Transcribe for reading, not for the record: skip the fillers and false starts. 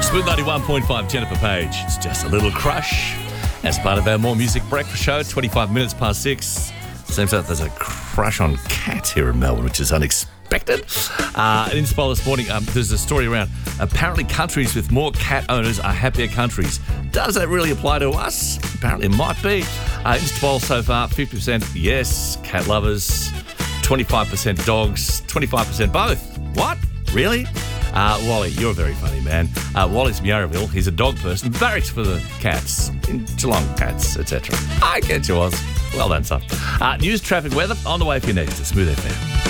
Smooth 91.5, Jennifer Page. It's just a little crush. As part of our More Music breakfast show, 25 minutes past 6. Seems like there's a crush on cats here in Melbourne, which is unexpected. And in Spol this morning, there's a story around apparently countries with more cat owners are happier countries. Does that really apply to us? Apparently it might be. In Spol so far, 50% yes, cat lovers, 25% dogs, 25% both. What? Really? Wally, you're a very funny man. Wally's from Yarraville. He's a dog person. Barracks for the cats. In Geelong cats, etc. I get yours. Well done, son. News, traffic, weather on the way for you next to Smooth FM.